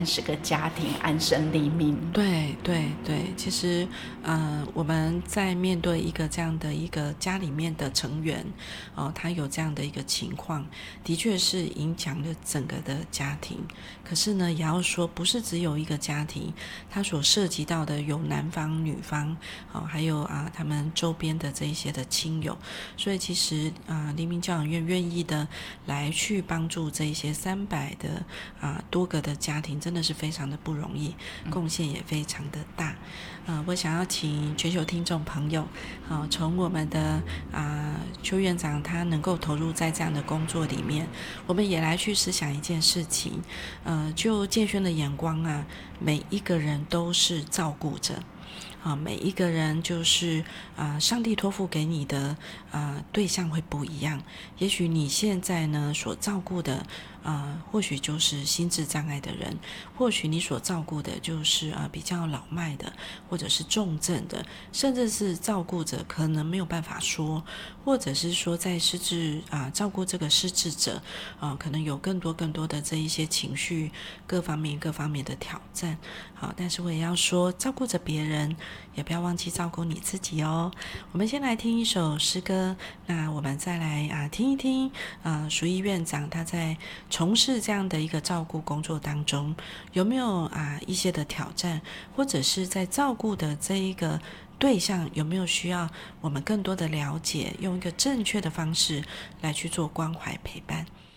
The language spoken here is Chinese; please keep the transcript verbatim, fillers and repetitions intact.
是个家庭安身立命。 对对对，其实呃，我们在面对一个这样的一个家里面的成员哦，他有这样的一个情况，的确是影响了整个的家庭。可是呢，也要说不是只有一个家庭，他所涉及到的有男方女方哦，还有啊他们周边的这一些的亲友。所以其实啊，黎明教养院愿意的来去帮助这一些三百的啊多个的家庭，真的是非常的不容易，贡献也非常的大。呃，我想要请全球听众朋友，呃、从我们的啊邱院长他能够投入在这样的工作里面，我们也来去思想一件事情。呃，就建轩的眼光啊，每一个人都是照顾者。啊，每一个人就是啊、呃，上帝托付给你的啊、呃、对象会不一样。也许你现在呢所照顾的啊、呃，或许就是心智障碍的人，或许你所照顾的就是啊、呃、比较老迈的，或者是重症的，甚至是照顾者可能没有办法说，或者是说在失智啊、呃、照顾这个失智者啊、呃，可能有更多更多的这一些情绪各方面各方面的挑战。好，但是我也要说，照顾着别人，也不要忘记照顾你自己哦。我们先来听一首诗歌，那我们再来啊听一听啊淑仪院长他在从事这样的一个照顾工作当中，有没有啊一些的挑战，或者是在照顾的这一个对象有没有需要我们更多的了解，用一个正确的方式来去做关怀陪伴。